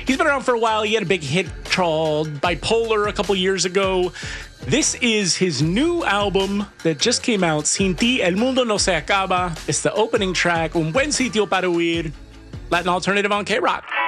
He's been around for a while. He had a big hit called Bipolar a couple years ago. This is his new album that just came out, Sin Ti El Mundo No Se Acaba. It's the opening track, Un Buen Sitio Para Huir, Latin Alternative on K-Rock.